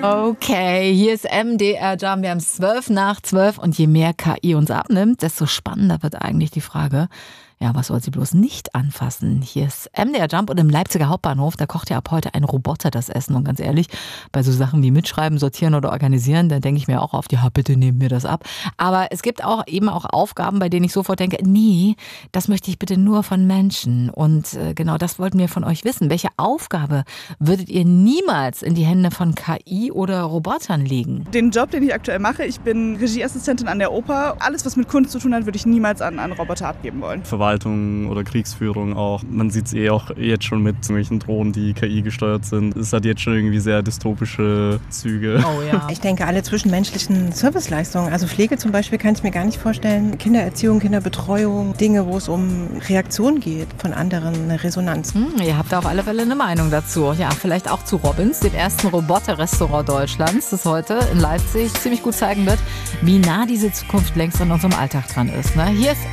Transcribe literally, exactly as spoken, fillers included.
Okay, hier ist M D R Jam. Wir haben es zwölf nach zwölf und je mehr K I uns abnimmt, desto spannender wird eigentlich die Frage, ja, was soll sie bloß nicht anfassen? Hier ist M D R Jump und im Leipziger Hauptbahnhof, da kocht ja ab heute ein Roboter das Essen. Und ganz ehrlich, bei so Sachen wie Mitschreiben, Sortieren oder Organisieren, da denke ich mir auch oft, ja, bitte nehmt mir das ab. Aber es gibt auch eben auch Aufgaben, bei denen ich sofort denke, nee, das möchte ich bitte nur von Menschen. Und äh, genau das wollten wir von euch wissen. Welche Aufgabe würdet ihr niemals in die Hände von K I oder Robotern legen? Den Job, den ich aktuell mache, ich bin Regieassistentin an der Oper. Alles, was mit Kunst zu tun hat, würde ich niemals an einen Roboter abgeben wollen. Verwaltung oder Kriegsführung auch. Man sieht es eh auch jetzt schon mit irgendwelchen Drohnen, die K I gesteuert sind. Es hat jetzt schon irgendwie sehr dystopische Züge. Oh ja. Ich denke, alle zwischenmenschlichen Serviceleistungen, also Pflege zum Beispiel, kann ich mir gar nicht vorstellen. Kindererziehung, Kinderbetreuung, Dinge, wo es um Reaktion geht von anderen, eine Resonanz. Hm, ihr habt auf alle Fälle eine Meinung dazu. Ja, vielleicht auch zu Robbins, dem ersten Roboter-Restaurant Deutschlands, das heute in Leipzig ziemlich gut zeigen wird, wie nah diese Zukunft längst an unserem Alltag dran ist. Ne? Hier ist